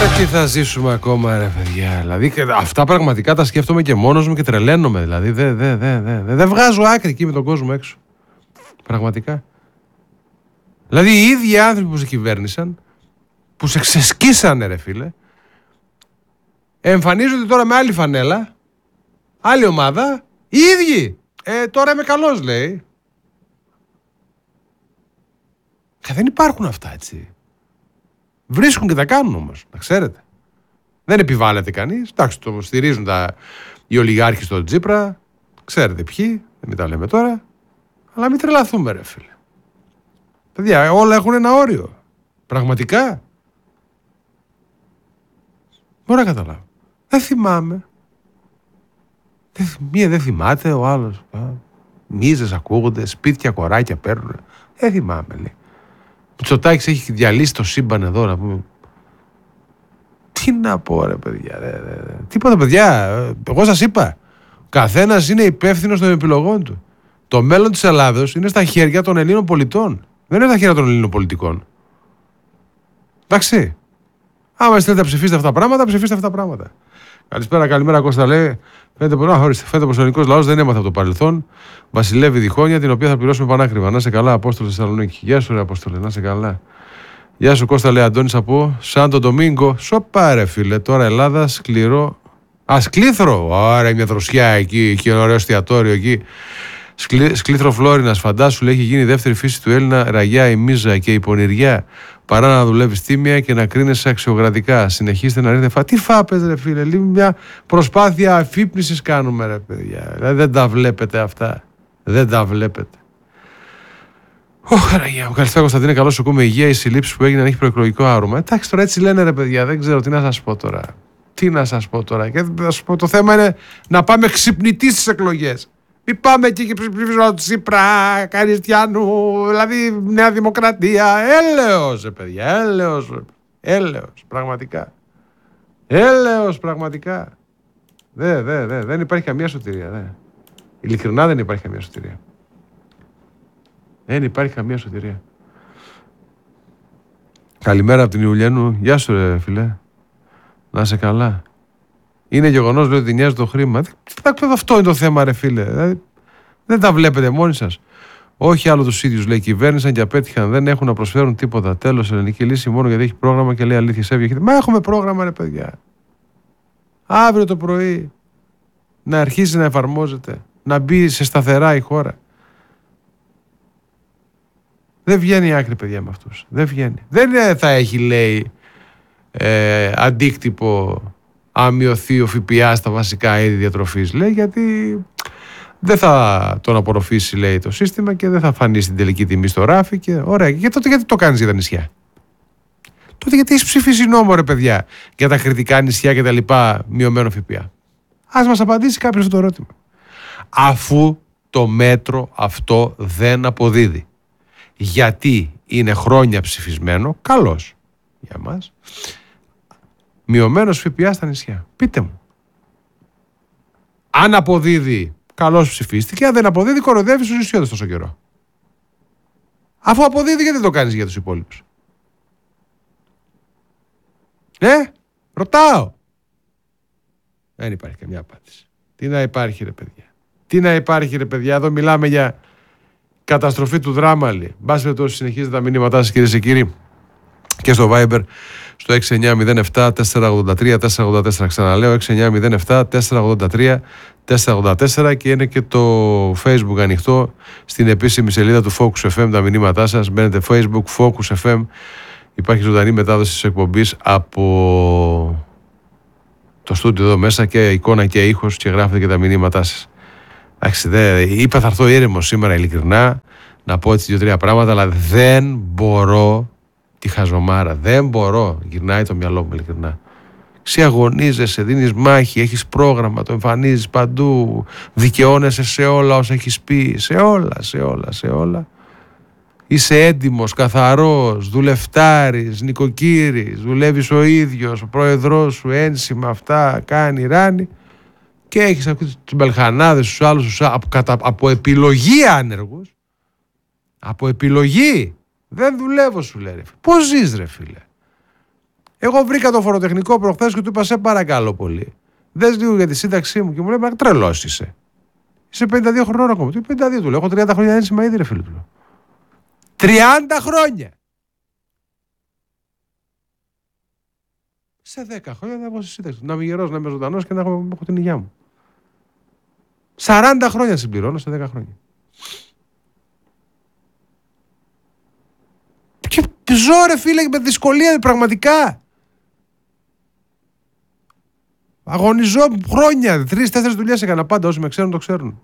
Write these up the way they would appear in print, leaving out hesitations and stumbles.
Τι θα ζήσουμε ακόμα, ρε παιδιά. Δηλαδή, αυτά πραγματικά τα σκέφτομαι και μόνος μου και τρελαίνομαι. Δηλαδή, δεν βγάζω άκρη εκεί με τον κόσμο έξω. Πραγματικά. Δηλαδή, οι ίδιοι άνθρωποι που σε κυβέρνησαν, που σε ξεσκίσανε, ρε φίλε, εμφανίζονται τώρα με άλλη φανέλα, άλλη ομάδα, οι ίδιοι. Τώρα είμαι καλός, λέει. Δεν υπάρχουν αυτά, έτσι. Βρίσκουν και τα κάνουν όμως, να ξέρετε. Δεν επιβάλλεται κανείς. Εντάξει, το στηρίζουν οι ολιγάρχοι στον Τσίπρα. Ξέρετε ποιοι, δεν τα λέμε τώρα. Αλλά μην τρελαθούμε, ρε φίλε. Παιδιά, όλα έχουν ένα όριο. Πραγματικά. Μπορώ να καταλάβω. Δεν θυμάμαι. Μία δεν θυμάται, ο άλλος. Μίζες ακούγονται, σπίτια, κοράκια παίρνουν. Δεν θυμάμαι, λέει. Μητσοτάκης έχει διαλύσει το σύμπαν εδώ, να πούμε. Τι να πω, ρε παιδιά. Τίποτα, παιδιά. Εγώ σας είπα. Ο καθένας είναι υπεύθυνος των επιλογών του. Το μέλλον της Ελλάδος είναι στα χέρια των Ελλήνων πολιτών. Δεν είναι στα χέρια των Ελλήνων πολιτικών. Εντάξει. Άμα θέλετε να ψηφίσετε αυτά τα πράγματα, ψηφίστε αυτά τα πράγματα. Καλησπέρα, καλημέρα, Κώστα, λέει. Φαίνεται πως ο ελληνικός λαός δεν έμαθε από το παρελθόν. Βασιλεύει διχόνια, την οποία θα πληρώσουμε πανάκριβα. Να σε καλά, Απόστολος Θεσσαλονίκη. Γεια σου, ρε Απόστολε, να σε καλά. Γεια σου, Κώστα, λέει Αντώνης από Σάντο Ντομίνγκο. Σοπά, ρε φίλε, τώρα Ελλάδα, σκληρό. Σκλήθρο. Ωραία, μια δροσιά εκεί, και ένα ωραίο εστιατόριο εκεί. Σκλήθρο Φλόρινας, φαντάσου, λέει, έχει γίνει η δεύτερη φύση του Έλληνα, ραγιά, η μίζα και η πονηριά. Παρά να δουλεύεις τίμια και να κρίνεσαι αξιοκρατικά. Συνεχίστε να ρίχνετε Τι φάπες, ρε φίλε, λίγο μια προσπάθεια αφύπνισης κάνουμε, ρε παιδιά. Δηλαδή δεν τα βλέπετε αυτά. Δεν τα βλέπετε. Ραγιά, καλησπέρα Κωνσταντίνε, καλώς σου ακούμε. Υγεία, οι συλλήψεις που έγιναν έχει προεκλογικό άρωμα. Εντάξει, τώρα έτσι λένε, ρε παιδιά, δεν ξέρω τι να σας πω τώρα. Τι να σας πω τώρα. Και θα σας πω, το θέμα είναι να πάμε ξυπνητοί στις εκλογές. Μην πάμε εκεί και ψηφίζουμε τον Τσίπρα, Καριστιανού, δηλαδή Νέα Δημοκρατία. Έλεος, ρε παιδιά, έλεος, πραγματικά. Έλεος, πραγματικά. Δεν υπάρχει καμία σωτηρία. Ειλικρινά δεν υπάρχει καμία σωτηρία. Δεν υπάρχει καμία σωτηρία. Καλημέρα από την Ιουλιανού. Γεια σου, ρε φίλε. Να είσαι καλά. Είναι γεγονός, λέει, ότι νοιάζει το χρήμα. Αυτό είναι το θέμα, ρε φίλε. Δηλαδή, δεν τα βλέπετε μόνοι σας. Όχι άλλο τους ίδιους, λέει, κυβέρνησαν και απέτυχαν. Δεν έχουν να προσφέρουν τίποτα. Τέλος, ελληνική λύση μόνο γιατί έχει πρόγραμμα και λέει αλήθεια. Εύγε. Μα έχουμε πρόγραμμα, ρε παιδιά. Αύριο το πρωί να αρχίσει να εφαρμόζεται. Να μπει σε σταθερά η χώρα. Δεν βγαίνει άκρη, παιδιά, με αυτούς. Δεν βγαίνει. Δεν θα έχει, λέει, αντίκτυπο αν μειωθεί ο ΦΠΑ στα βασικά είδη διατροφής, λέει, γιατί δεν θα τον απορροφήσει, λέει, το σύστημα και δεν θα φανεί στην τελική τιμή στο ράφι. Και ωραία. Και τότε γιατί το κάνεις για τα νησιά? Τότε γιατί έχεις ψηφίσει νόμο, ρε παιδιά, για τα κριτικά νησιά και τα λοιπά, μειωμένο ΦΠΑ? Ας μας απαντήσει κάποιος αυτό το ερώτημα. Αφού το μέτρο αυτό δεν αποδίδει. Γιατί είναι χρόνια ψηφισμένο, καλώς για μας, μειωμένος ΦΠΑ στα νησιά. Πείτε μου. Αν αποδίδει, καλώς ψηφίστηκε. Αν δεν αποδίδει, κοροϊδεύει στους νησιώτες τόσο καιρό. Αφού αποδίδει, γιατί δεν το κάνεις για τους υπόλοιπους? Ρωτάω. Δεν υπάρχει καμιά απάντηση. Τι να υπάρχει, ρε παιδιά. Τι να υπάρχει, ρε παιδιά. Εδώ μιλάμε για καταστροφή του δράμαλη. Μπας περιπτώσει, συνεχίζετε τα μηνύματά σας, κυρίες και κύριοι, και στο Viber στο 6907-483-484. Ξαναλέω, 6907-483-484, και είναι και το Facebook ανοιχτό στην επίσημη σελίδα του Focus FM τα μηνύματά σας. Μπαίνετε Facebook, Focus FM. Υπάρχει ζωντανή μετάδοση της εκπομπής από το στούντιο εδώ μέσα, και εικόνα και ήχος, και γράφετε και τα μηνύματά σας. Εντάξει, είπα θα έρθω ήρεμος σήμερα, ειλικρινά, να πω έτσι 2-3 πράγματα, αλλά δεν μπορώ τη χαζομάρα. Δεν μπορώ. Γυρνάει το μυαλό μου, ειλικρινά. Ξεαγωνίζεσαι, δίνεις μάχη, έχεις πρόγραμμα, το εμφανίζεις παντού, δικαιώνεσαι σε όλα όσα έχεις πει, σε όλα. Είσαι έντιμος, καθαρός, δουλευτάρης, νοικοκύρης, δουλεύεις ο ίδιος, ο πρόεδρός σου, ένσημα αυτά, κάνει, ράνει, και έχεις ακούσει τους μπελχανάδες, τους άλλους, από επιλογή άνεργους. Από επιλογή. Δεν δουλεύω, σου λέει. Πώς ζεις, ρε φίλε? Εγώ βρήκα το φοροτεχνικό προχθές και του είπα: σε παρακαλώ πολύ. Δες λίγο για τη σύνταξή μου. Και μου λέει: τρελός είσαι. Είσαι 52 χρονών ακόμα. Του 52 του λέω: έχω 30 χρόνια ένσημα ήδη, ρε φίλε του. 30 χρόνια! Σε 10 χρόνια θα βγω στη σύνταξη. Να είμαι γερός, να είμαι ζωντανός και να έχω την υγειά μου. 40 χρόνια συμπληρώνω σε 10 χρόνια. Και ζω, ρε φίλε, με δυσκολία πραγματικά. Αγωνιζώ χρόνια. 3-4 δουλειές έκανα πάντα. Όσοι με ξέρουν το ξέρουν.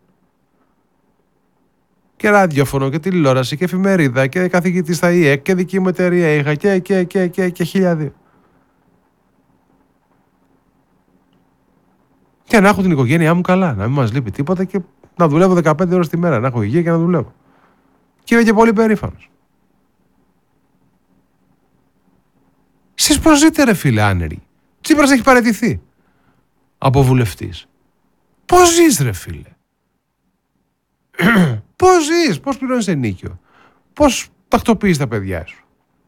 Και ραδιόφωνο και τηλεόραση και εφημερίδα και καθηγητή στα ΙΕΚ και δική μου εταιρεία είχα και χιλιάδιο. Και να έχω την οικογένειά μου καλά, να μην μας λείπει τίποτα και να δουλεύω 15 ώρες τη μέρα, να έχω υγεία και να δουλεύω. Και είμαι και πολύ περήφανος. Εσείς πώς ζείτε, ρε φίλε, άνεργοι? Τσίπρας έχει παραιτηθεί από βουλευτής. Πώς ζεις, ρε φίλε? Πώς ζεις, πώς πληρώνεις ενίκιο, πώς τακτοποιείς τα παιδιά σου?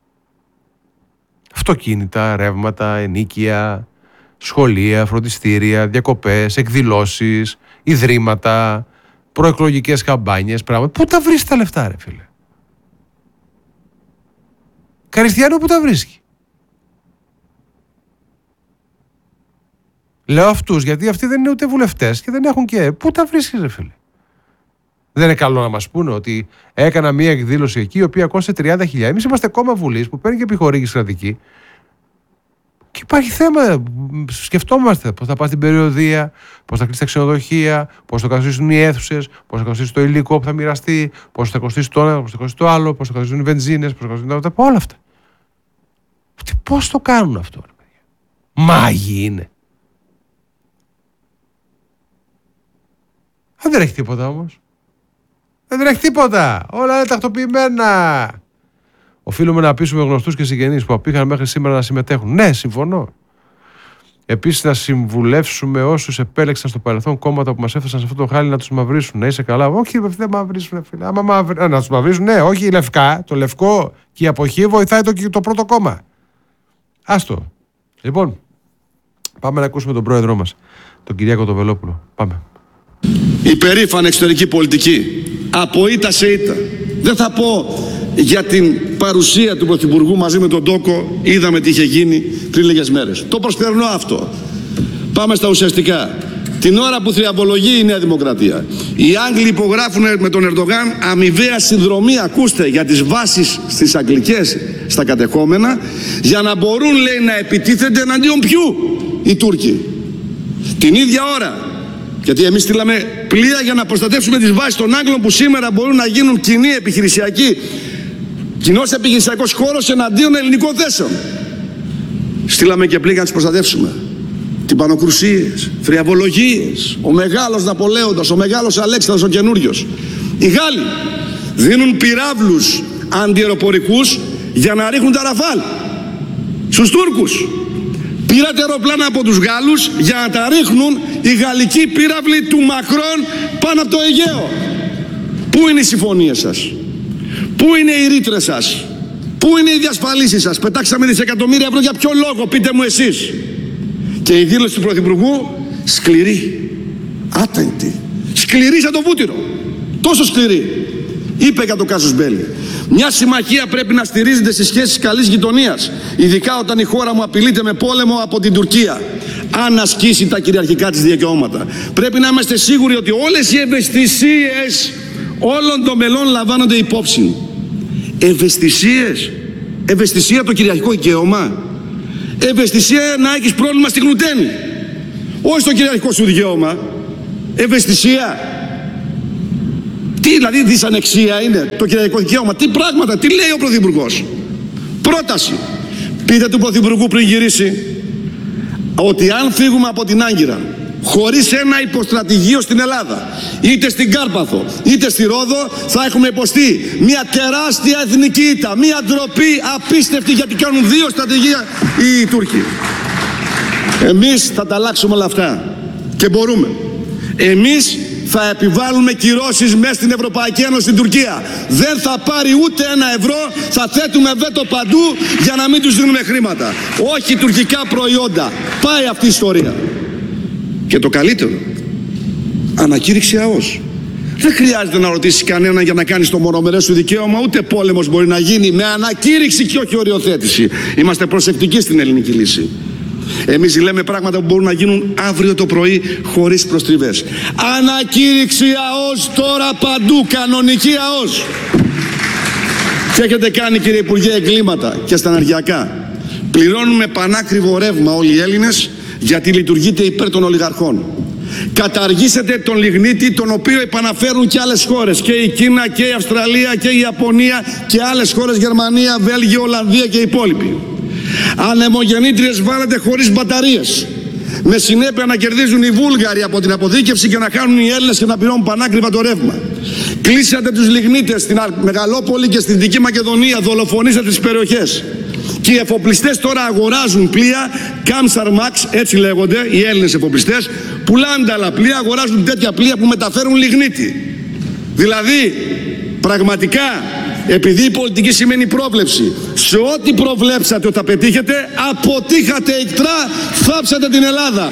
Αυτοκίνητα, ρεύματα, ενίκια, σχολεία, φροντιστήρια, διακοπές, εκδηλώσεις, ιδρύματα, προεκλογικές καμπάνιες, πράγματα. Πού τα βρίσκει τα λεφτά, ρε φίλε? Καριστιανό, πού τα βρίσκει? Λέω αυτούς, γιατί αυτοί δεν είναι ούτε βουλευτές και δεν έχουν και... Πού τα βρίσκεις, ρε φίλε? Δεν είναι καλό να μας πούνε ότι έκανα μία εκδήλωση εκεί η οποία κόστησε 30.000. Εμείς είμαστε κόμμα Βουλής που παίρνει και επιχορήγηση κρατική. Και υπάρχει θέμα. Σκεφτόμαστε πώς θα πάει στην περιοδεία, πώς θα κλείσει τα ξενοδοχεία, πώς θα κοστίσουν οι αίθουσες, πώς θα κοστίσει το υλικό που θα μοιραστεί, πώς θα κοστίσει το ένα, πώς θα κοστίσει το άλλο, πώς θα κοστίσουν οι βενζίνες, πώς θα κοστίσουν τα όλα αυτά. Πώς το κάνουν αυτό, ρε παιδιά? Μάγοι είναι. Δεν τρέχει τίποτα όμως. Δεν τρέχει τίποτα. Όλα είναι τακτοποιημένα. Οφείλουμε να πείσουμε γνωστούς και συγγενείς που απήχαν μέχρι σήμερα να συμμετέχουν. Ναι, συμφωνώ. Επίσης, να συμβουλεύσουμε όσους επέλεξαν στο παρελθόν κόμματα που μας έφτασαν σε αυτό το χάλι να τους μαυρίσουν. Να είσαι καλά. Όχι, δεν μαυρίσουν, φίλε. Να τους μαυρίσουν, ναι, όχι λευκά. Το λευκό και η αποχή βοηθάει το πρώτο κόμμα. Άστο. Λοιπόν, πάμε να ακούσουμε τον πρόεδρό μας, τον Κυριάκο τον Βελόπουλο. Πάμε. Η περήφανη εξωτερική πολιτική από ήττα σε ήττα. Δεν θα πω για την παρουσία του Πρωθυπουργού μαζί με τον Τόκο. Είδαμε τι είχε γίνει πριν λίγες μέρες. Το προσπερνώ αυτό. Πάμε στα ουσιαστικά. Την ώρα που θριαμβολογεί η Νέα Δημοκρατία, οι Άγγλοι υπογράφουν με τον Ερντογάν αμοιβαία συνδρομή, ακούστε, για τις βάσεις στις αγγλικές στα κατεχόμενα, για να μπορούν, λέει, να επιτίθενται εναντίον ποιου? Οι Τούρκοι. Την ίδια ώρα, γιατί εμείς στείλαμε πλοία για να προστατεύσουμε τις βάσεις των Άγγλων που σήμερα μπορούν να γίνουν κοινός επιχειρησιακός χώρος εναντίον ελληνικών θέσεων. Στείλαμε και πλοία να τις προστατεύσουμε. Τυπανοκρουσίες, θριαμβολογίες, ο μεγάλος Ναπολέοντας, ο μεγάλος Αλέξανδρος ο καινούριος. Οι Γάλλοι δίνουν πυράβλους αντιαεροπορικούς για να ρίχνουν τα Ραφάλ στους Τούρκους. Πήρατε αεροπλάνα από τους Γάλλους για να τα ρίχνουν οι γαλλικοί πύραυλοι του Μακρόν πάνω από το Αιγαίο. Πού είναι οι συμφωνίες σας? Πού είναι οι ρήτρες σας? Πού είναι οι διασφαλίσεις σας? Πετάξαμε δισεκατομμύρια ευρώ για ποιο λόγο? Πείτε μου εσείς. Και η δήλωση του Πρωθυπουργού σκληρή, άτεγκτη, σκληρή σαν το βούτυρο. Τόσο σκληρή. Είπε για το κάσους μπέλι. Μια συμμαχία πρέπει να στηρίζεται στις σχέσεις καλής γειτονίας, ειδικά όταν η χώρα μου απειλείται με πόλεμο από την Τουρκία, αν ασκήσει τα κυριαρχικά της δικαιώματα. Πρέπει να είμαστε σίγουροι ότι όλες οι ευαισθησίες όλων των μελών λαμβάνονται υπόψη. Ευαισθησίες? Ευαισθησία το κυριαρχικό δικαίωμα? Ευαισθησία να έχεις πρόβλημα στη γλουτένη? Όχι στο κυριαρχικό σου δικαίωμα. Ευαισθησία? Τι δηλαδή, δυσανεξία είναι το κυριαρχικό δικαίωμα? Τι πράγματα, τι λέει ο Πρωθυπουργός? Πρόταση. Πείτε του Πρωθυπουργού πριν γυρίσει ότι αν φύγουμε από την Άγκυρα χωρίς ένα υποστρατηγείο στην Ελλάδα, είτε στην Κάρπαθο είτε στη Ρόδο, θα έχουμε υποστεί μια τεράστια εθνική ήττα, μια ντροπή απίστευτη, γιατί κάνουν δύο στρατηγία οι Τούρκοι. Εμείς θα τα αλλάξουμε όλα αυτά και μπορούμε. Εμείς θα επιβάλλουμε κυρώσεις μέσα στην Ευρωπαϊκή Ένωση στην Τουρκία. Δεν θα πάρει ούτε ένα ευρώ, θα θέτουμε βέτο παντού για να μην τους δίνουμε χρήματα. Όχι τουρκικά προϊόντα. Πάει αυτή η ιστορία. Και το καλύτερο, ανακήρυξη ΑΟΣ. Δεν χρειάζεται να ρωτήσει κανένα για να κάνεις το μονομερές σου δικαίωμα, ούτε πόλεμος μπορεί να γίνει με ανακήρυξη και όχι οριοθέτηση. Είμαστε προσεκτικοί στην ελληνική λύση. Εμείς λέμε πράγματα που μπορούν να γίνουν αύριο το πρωί χωρίς προστριβές. Ανακήρυξη ΑΟΣ τώρα παντού, κανονική ΑΟΣ. Τι έχετε κάνει, κύριε Υπουργέ, εγκλήματα και στα ενεργειακά? Πληρώνουμε πανάκριβο ρεύμα όλοι οι Έλληνες γιατί λειτουργείτε υπέρ των ολιγαρχών. Καταργήσετε τον λιγνίτη, τον οποίο επαναφέρουν και άλλες χώρες, και η Κίνα και η Αυστραλία και η Ιαπωνία και άλλες χώρες, Γερμανία, Βέλγιο, Ολλανδία και οι υπόλοιποι. Ανεμογεννήτριες βάλετε χωρίς μπαταρίες, με συνέπεια να κερδίζουν οι Βούλγαροι από την αποθήκευση και να κάνουν οι Έλληνες και να πληρώνουν πανάκριβα το ρεύμα. Κλείσατε τους λιγνίτες στην Μεγαλόπολη και στην Δυτική Μακεδονία, δολοφονήσατε τις περιοχές. Και οι εφοπλιστές τώρα αγοράζουν πλοία, Kamsar Max, έτσι λέγονται οι Έλληνες εφοπλιστές, πουλάνε τα άλλα πλοία, αγοράζουν τέτοια πλοία που μεταφέρουν λιγνίτη. Δηλαδή, πραγματικά, επειδή η πολιτική σημαίνει πρόβλεψη, σε ό,τι προβλέψατε ότι θα πετύχετε, αποτύχατε ικτρά, θάψατε την Ελλάδα.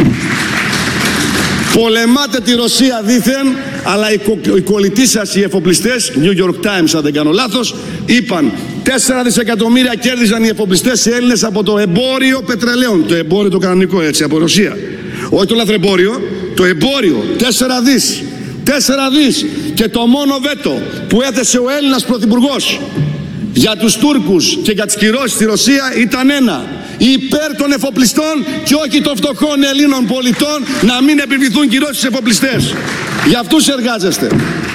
Πολεμάτε τη Ρωσία δήθεν, αλλά οι κολλητοί σας, οι εφοπλιστές, New York Times αν δεν κάνω λάθος, είπαν 4 δισεκατομμύρια κέρδισαν οι εφοπλιστές Έλληνες από το εμπόριο πετρελαίων. Το εμπόριο το κανονικό, έτσι, από Ρωσία. Όχι το λαθρεμπόριο, το εμπόριο. 4 δις. 4 δις. Και το μόνο βέτο που έθεσε ο Έλληνας Πρωθυπουργός για τους Τούρκους και για τις κυρώσεις στη Ρωσία ήταν ένα: υπέρ των εφοπλιστών και όχι των φτωχών Ελλήνων πολιτών, να μην επιβληθούν κυρώσεις στους εφοπλιστές. Για αυτούς εργάζεστε.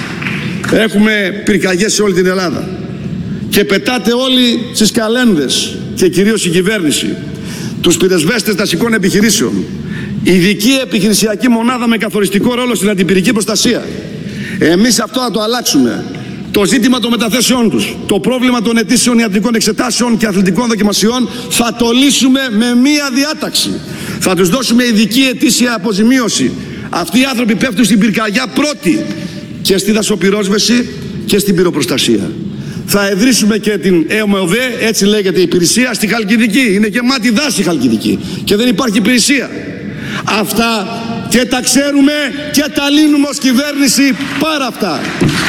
Έχουμε πυρκαγιές σε όλη την Ελλάδα και πετάτε όλοι στις καλένδες, και κυρίως η κυβέρνηση, τους πυρεσβέστες δασικών επιχειρήσεων, ειδική επιχειρησιακή μονάδα με καθοριστικό ρόλο στην αντιπυρική προστασία. Εμείς αυτό θα το αλλάξουμε. Το ζήτημα των μεταθέσεών τους, το πρόβλημα των αιτήσεων ιατρικών εξετάσεων και αθλητικών δοκιμασιών θα το λύσουμε με μία διάταξη. Θα τους δώσουμε ειδική ετήσια αποζημίωση. Αυτοί οι άνθρωποι πέφτουν στην πυρκαγιά πρώτοι, και στη δασοπυρόσβεση και στην πυροπροστασία. Θα ιδρύσουμε και την ΕΟΜΕΟΔΕ, έτσι λέγεται η υπηρεσία, στη Χαλκιδική. Είναι γεμάτη δάση η Χαλκιδική και δεν υπάρχει υπηρεσία. Αυτά και τα ξέρουμε και τα λύνουμε ως κυβέρνηση, πάρα αυτά.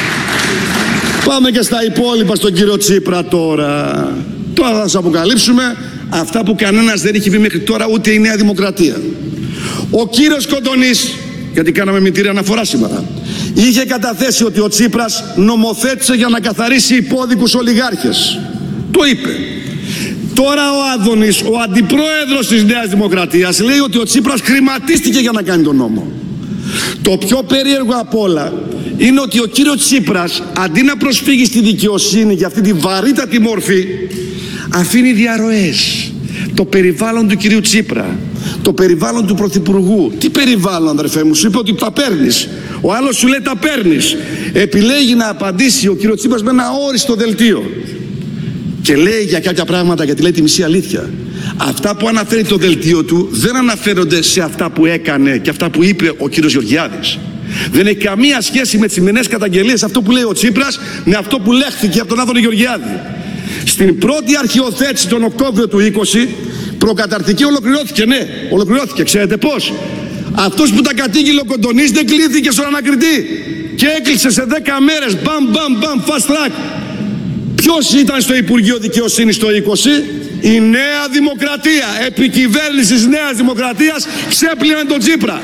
Πάμε και στα υπόλοιπα, στον κύριο Τσίπρα τώρα. Τώρα θα σας αποκαλύψουμε αυτά που κανένας δεν έχει πει μέχρι τώρα, ούτε η Νέα Δημοκρατία. Ο κύριος Κοντονής, γιατί κάναμε μητήρια αναφορά σήμερα, είχε καταθέσει ότι ο Τσίπρας νομοθέτησε για να καθαρίσει υπόδικους ολιγάρχες. Το είπε. Τώρα ο Άδωνης, ο αντιπρόεδρος της Νέας Δημοκρατίας, λέει ότι ο Τσίπρας χρηματίστηκε για να κάνει τον νόμο. Το πιο περίεργο απ' όλα είναι ότι ο κύριος Τσίπρας, αντί να προσφύγει στη δικαιοσύνη για αυτή τη βαρύτατη μόρφη, αφήνει διαρροές. Το περιβάλλον του κυρίου Τσίπρα, το περιβάλλον του Πρωθυπουργού. Τι περιβάλλον, αδερφέ μου? Σου είπε ότι τα παίρνεις. Ο άλλος σου λέει τα παίρνεις. Επιλέγει να απαντήσει ο κύριος Τσίπρας με ένα αόριστο δελτίο. Και λέει για κάποια πράγματα, γιατί λέει τη μισή αλήθεια. Αυτά που αναφέρει το δελτίο του δεν αναφέρονται σε αυτά που έκανε και αυτά που είπε ο κύριος Γεωργιάδης. Δεν έχει καμία σχέση με τις σημερινές καταγγελίες αυτό που λέει ο Τσίπρας με αυτό που λέχθηκε από τον Άδωνη Γεωργιάδη. Στην πρώτη αρχιοθέτηση τον Οκτώβριο του 20, προκαταρτική ολοκληρώθηκε, ναι, ολοκληρώθηκε. Ξέρετε πώς? Αυτός που τα κατήγγειλε ο Κοντονής δεν κλείθηκε στον ανακριτή και έκλεισε σε 10 μέρες, μπαμ, fast track. Ποιος ήταν στο Υπουργείο Δικαιοσύνης το 20? Η Νέα Δημοκρατία. Επί κυβέρνησης Νέας Δημοκρατίας ξέπλυναν τον Τσίπρα.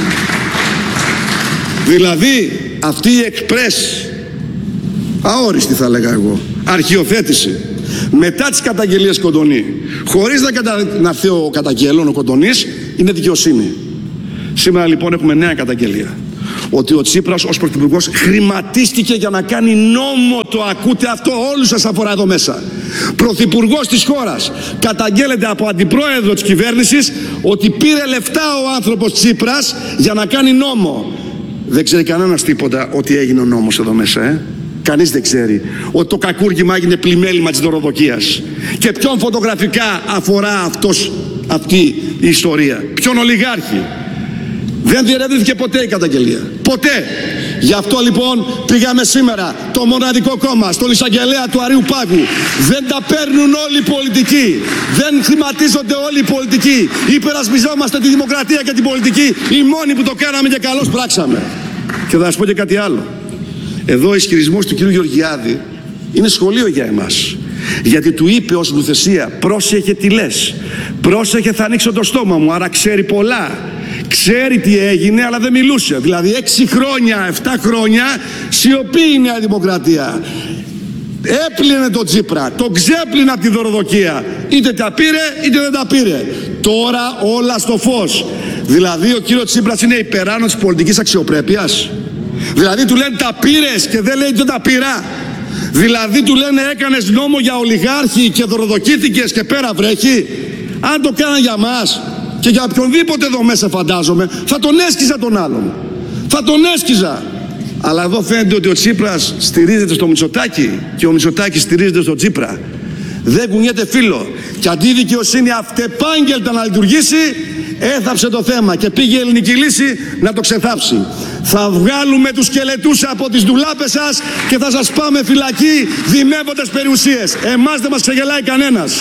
Δηλαδή αυτή η εξπρές, αόριστη θα έλεγα εγώ, αρχιοθέτηση μετά τις καταγγελίες Κοντονή, χωρίς να έρθει ο καταγγέλων ο Κοντονής, είναι δικαιοσύνη. Σήμερα λοιπόν έχουμε νέα καταγγελία, ότι ο Τσίπρας ως πρωθυπουργός χρηματίστηκε για να κάνει νόμο. Το ακούτε αυτό? Όλους σας αφορά εδώ μέσα. Πρωθυπουργός της χώρας καταγγέλλεται από αντιπρόεδρο της κυβέρνησης ότι πήρε λεφτά ο άνθρωπος Τσίπρας για να κάνει νόμο. Δεν ξέρει κανένας τίποτα ότι έγινε ο νόμος εδώ μέσα, Κανείς δεν ξέρει ότι το κακούργημα έγινε πλημέλημα της δωροδοκίας. Και ποιον φωτογραφικά αφορά αυτή η ιστορία? Ποιον ολιγάρχη? Δεν διερευνήθηκε ποτέ η καταγγελία. Ποτέ. Γι' αυτό λοιπόν πήγαμε σήμερα το μοναδικό κόμμα στον εισαγγελέα του Αρείου Πάγου. Δεν τα παίρνουν όλοι οι πολιτικοί. Δεν χρηματίζονται όλοι οι πολιτικοί. Υπερασπιζόμαστε τη δημοκρατία και την πολιτική. Οι μόνοι που το κάναμε και καλώς πράξαμε. Και θα σας πω και κάτι άλλο. Εδώ ο ισχυρισμός του κ. Γεωργιάδη είναι σχολείο για εμάς. Γιατί του είπε ως νουθεσία, πρόσεχε τι λες. Πρόσεχε, θα ανοίξω το στόμα μου. Άρα ξέρει πολλά. Ξέρει τι έγινε, αλλά δεν μιλούσε. Δηλαδή 6 χρόνια, 7 χρόνια σιωπή η Νέα Δημοκρατία. Έπλυνε τον Τσίπρα, τον ξέπλυνε από τη δωροδοκία. Είτε τα πήρε είτε δεν τα πήρε. Τώρα όλα στο φως. Δηλαδή ο κύριος Τσίπρας είναι υπεράνω της πολιτικής αξιοπρέπειας. Δηλαδή του λένε τα πήρες και δεν λέει δεν τα πήρα. Δηλαδή του λένε έκανες νόμο για ολιγάρχη και δωροδοκήθηκες και πέρα βρέχει. Αν το κάναν για μας και για οποιονδήποτε εδώ μέσα φαντάζομαι, θα τον έσκιζα τον άλλον. Θα τον έσκιζα. Αλλά εδώ φαίνεται ότι ο Τσίπρας στηρίζεται στο Μητσοτάκη και ο Μητσοτάκης στηρίζεται στο Τσίπρα. Δεν κουνιέται φίλο. Και αντί η δικαιοσύνη αυτεπάγγελτα να λειτουργήσει, έθαψε το θέμα και πήγε η ελληνική λύση να το ξεθάψει. Θα βγάλουμε τους σκελετούς από τις ντουλάπες σας και θα σας πάμε φυλακή δημεύοντας περιουσίες. Εμάς δεν μας ξεγελάει κανένας.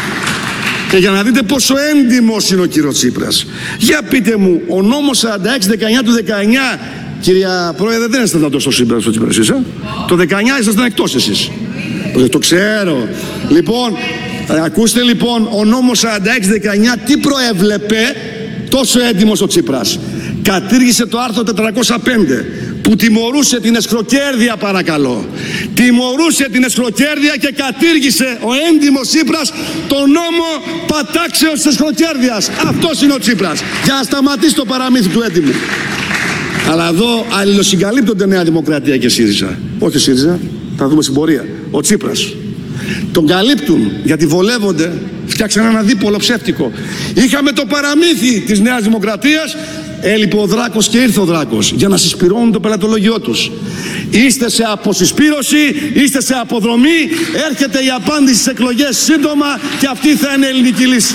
Και για να δείτε πόσο έντιμος είναι ο κύριος Τσίπρας, για πείτε μου, ο νόμος 46-19 του 19, κυρία Πρόεδρε, δεν ήσασταν τόσο σύμπερα στο Τσίπρα εσείς, το 19 ήσασταν εκτός εσείς. Το ξέρω. Λοιπόν, ακούστε λοιπόν, ο νόμος 46-19 τι προέβλεπε τόσο έντιμος ο Τσίπρας. Κατήργησε το άρθρο 405 που τιμωρούσε την εσχροκέρδεια, παρακαλώ. Τιμωρούσε την εσχροκέρδεια και κατήργησε ο έντιμος Τσίπρας το νόμο πατάξεως της εσχροκέρδειας. Αυτός είναι ο Τσίπρας. Για να σταματήσει το παραμύθι του έντιμου. Αλλά εδώ αλληλοσυγκαλύπτονται Νέα Δημοκρατία και ΣΥΡΙΖΑ. Όχι ΣΥΡΙΖΑ, θα δούμε στην πορεία. Ο Τσίπρας. Τον καλύπτουν γιατί βολεύονται. Φτιάξαν ένα δίπολο ψεύτικο. Είχαμε το παραμύθι της Νέας Δημοκρατίας. Έλειπε ο Δράκος και ήρθε ο Δράκος για να συσπηρώνουν το πελατολογιό τους. Είστε σε αποσυσπήρωση, είστε σε αποδρομή. Έρχεται η απάντηση στις εκλογές σύντομα και αυτή θα είναι η ελληνική λύση.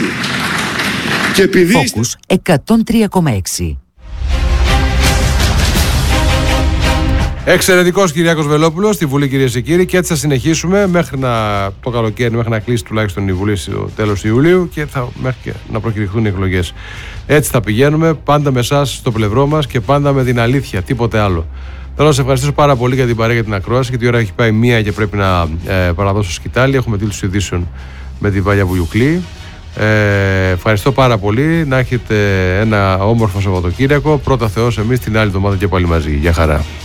Και επειδή Focus 103,6. Εξαιρετικός Κυριάκος Βελόπουλος στη Βουλή, κυρίες και κύριοι, και έτσι θα συνεχίσουμε μέχρι το καλοκαίρι, μέχρι να κλείσει τουλάχιστον η Βουλή στο τέλος του Ιουλίου και μέχρι και να προκηρυχθούν οι εκλογές. Έτσι θα πηγαίνουμε, πάντα με εσάς στο πλευρό μας και πάντα με την αλήθεια, τίποτε άλλο. Θέλω να σας ευχαριστήσω πάρα πολύ για την παρέα, για την ακρόαση, γιατί η ώρα έχει πάει 1 και πρέπει να παραδώσω σκητάλη. Έχουμε τίτλους ειδήσεων με την Βάλια Βουγιουκλή. Ευχαριστώ πάρα πολύ. Να έχετε ένα όμορφο Σαββατοκύριακο. Πρώτα Θεός, εμείς την άλλη εβδομάδα και πάλι μαζί. Γεια χαρά.